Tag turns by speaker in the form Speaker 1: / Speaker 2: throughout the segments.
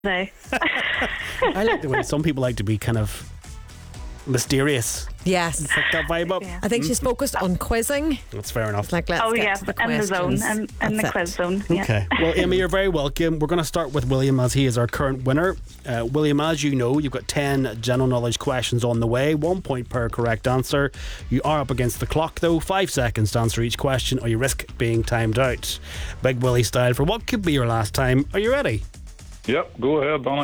Speaker 1: No.
Speaker 2: I like the way some people like to be kind of mysterious.
Speaker 3: Yes.
Speaker 2: Pick that vibe up.
Speaker 1: Yeah.
Speaker 3: I think she's focused on quizzing.
Speaker 2: That's fair enough.
Speaker 3: Like, let's
Speaker 1: Oh
Speaker 3: get
Speaker 1: yeah,
Speaker 3: to the
Speaker 1: in the zone,
Speaker 3: questions.
Speaker 1: and the
Speaker 3: That's
Speaker 1: quiz
Speaker 3: it.
Speaker 1: zone. Yeah.
Speaker 2: Okay. Well, Amy, you're very welcome. We're going to start with William as he is our current winner. William, as you know, you've got 10 general knowledge questions on the way. 1 point per correct answer. You are up against the clock, though. 5 seconds to answer each question, or you risk being timed out. Big Willie style for what could be your last time. Are you ready?
Speaker 4: Yep, go ahead, Donny.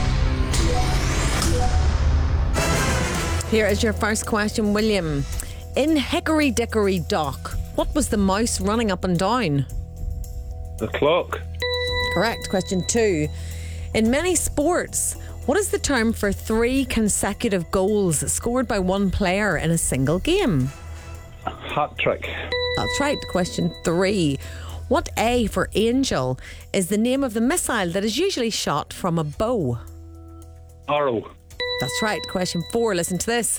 Speaker 3: Here is your first question, William. In Hickory Dickory Dock, what was the mouse running up and down?
Speaker 4: The clock.
Speaker 3: Correct. Question 2. In many sports, what is the term for 3 consecutive goals scored by one player in a single game?
Speaker 4: Hat trick.
Speaker 3: That's right. Question 3. What A for angel is the name of the missile that is usually shot from a bow?
Speaker 4: Arrow.
Speaker 3: That's right. Question 4. Listen to this.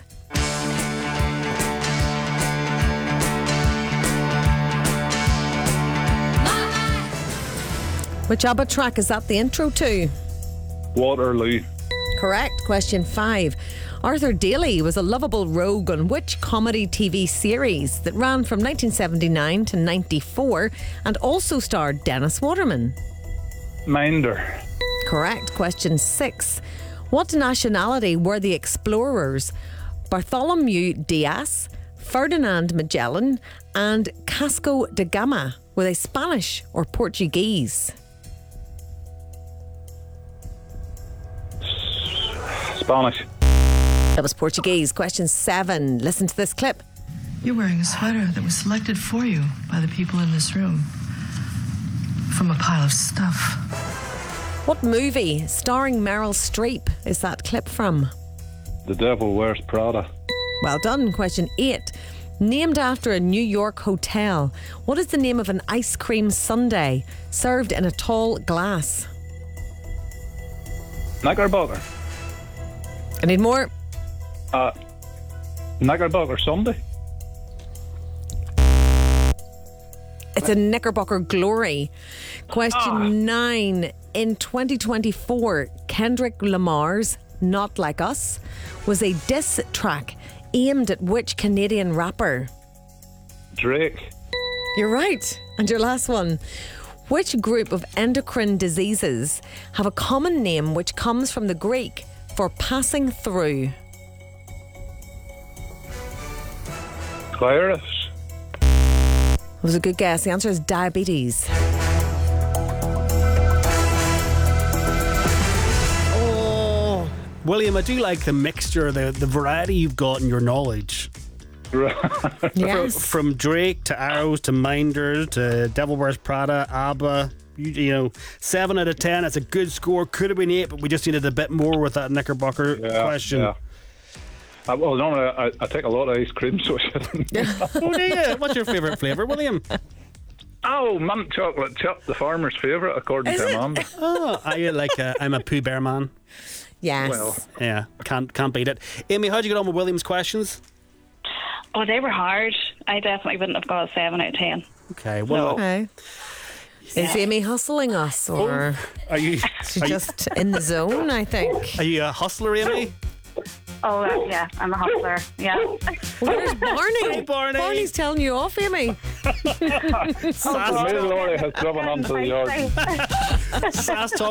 Speaker 3: Which ABBA track is that the intro to?
Speaker 4: Waterloo.
Speaker 3: Correct. Question 5. Arthur Daly was a lovable rogue on which comedy TV series that ran from 1979 to 94 and also starred Dennis Waterman?
Speaker 4: Minder.
Speaker 3: Correct. Question 6. What nationality were the explorers Bartholomew Diaz, Ferdinand Magellan and Casco da Gama? Were they Spanish or Portuguese?
Speaker 4: Spanish.
Speaker 3: That was Portuguese. Question 7. Listen to this clip.
Speaker 5: You're wearing a sweater that was selected for you by the people in this room from a pile of stuff.
Speaker 3: What movie starring Meryl Streep is that clip from?
Speaker 4: The Devil Wears Prada.
Speaker 3: Well done. Question 8. Named after a New York hotel, what is the name of an ice cream sundae served in a tall glass?
Speaker 4: Knickerbocker.
Speaker 3: I need more.
Speaker 4: Knickerbocker Sunday.
Speaker 3: It's a Knickerbocker Glory. Question 9. In 2024, Kendrick Lamar's Not Like Us was a diss track aimed at which Canadian rapper?
Speaker 4: Drake.
Speaker 3: You're right. And your last one. Which group of endocrine diseases have a common name which comes from the Greek for passing through?
Speaker 4: Virus.
Speaker 3: That was a good guess. The answer is diabetes. Oh.
Speaker 2: William, I do like the mixture, the variety you've got in your knowledge.
Speaker 3: Yes.
Speaker 2: From Drake to Arrows to Minder to Devil Wears Prada, ABBA. You know, 7 out of 10. It's a good score. Could have been 8, but we just needed a bit more with that Knickerbocker question.
Speaker 4: Yeah. Well, normally I take a lot of ice cream, so I shouldn't.
Speaker 2: Oh, do you? What's your favourite flavour, William?
Speaker 4: Oh, mint chocolate chip, the farmer's favourite, according
Speaker 3: Is
Speaker 4: to
Speaker 3: it?
Speaker 4: Amanda.
Speaker 2: Oh, I'm a Pooh Bear man.
Speaker 3: Yes.
Speaker 4: Well,
Speaker 2: Yeah, can't beat it. Amy, how'd you get on with William's questions?
Speaker 1: Oh, they were hard. I definitely wouldn't have got a 7 out of 10.
Speaker 2: Okay, well,
Speaker 3: Okay. Is Amy hustling us, or
Speaker 2: are you
Speaker 3: she's just in the zone, I think?
Speaker 2: are you a hustler, Amy?
Speaker 1: Oh, yeah, I'm a hustler. Yeah.
Speaker 3: Well, there's Barney.
Speaker 2: Hey, Barney.
Speaker 3: Barney's telling you off, Amy.
Speaker 4: the mail lorry has driven onto the yard.
Speaker 2: Sass